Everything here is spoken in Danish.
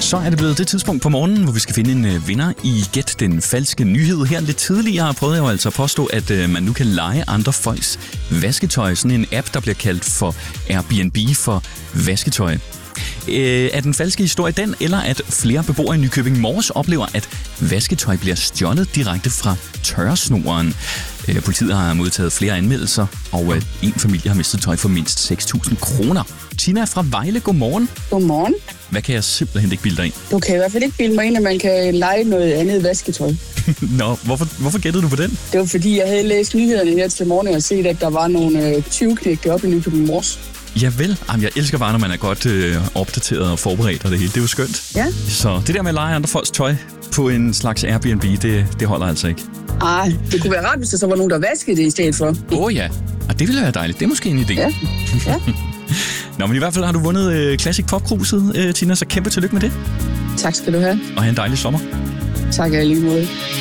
Så er det blevet det tidspunkt på morgenen, hvor vi skal finde en vinder i Gæt den falske nyhed. Her lidt tidligere prøvede jeg jo altså at påstå, at man nu kan leje andre folks vasketøj. Sådan en app, der bliver kaldt for Airbnb for vasketøj. Er den falske historie den, eller at flere beboere i Nykøbing Mors oplever, at vasketøj bliver stjålet direkte fra tørresnoren? Politiet har modtaget flere anmeldelser, og en familie har mistet tøj for mindst 6.000 kroner. Tina fra Vejle, godmorgen. Godmorgen. Hvad kan jeg simpelthen ikke bilde dig ind? Du kan i hvert fald ikke bilde mig ind, at man kan lege noget andet vasketøj. Nå, hvorfor gættede du på den? Det var fordi, jeg havde læst nyhederne her til morgen og set, at der var nogle 20-knægte oppe i Nykøbing Mors. Ja vel. Jamen, jeg elsker bare, når man er godt opdateret og forberedt og det hele. Det er jo skønt. Ja. Så det der med at lege andre folks tøj på en slags Airbnb, det holder altså ikke. Ej, det kunne være rart, hvis der så var nogen, der vaskede det i stedet for. Ja. Og det ville være dejligt. Det er måske en idé. Ja. Nå, men i hvert fald har du vundet Classic Pop-kruset, Tina, så kæmpe tillykke med det. Tak skal du have. Og have en dejlig sommer. Tak, i lige måde.